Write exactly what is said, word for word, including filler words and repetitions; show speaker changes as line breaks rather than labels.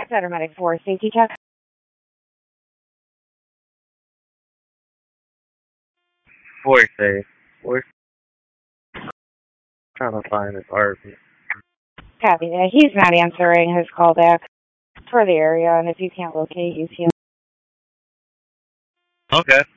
Paramedic four, safety check.
Four safe. We're trying to find his R V.
Copy that. He's not answering his call back for the area, and if you can't locate, you can.
Okay.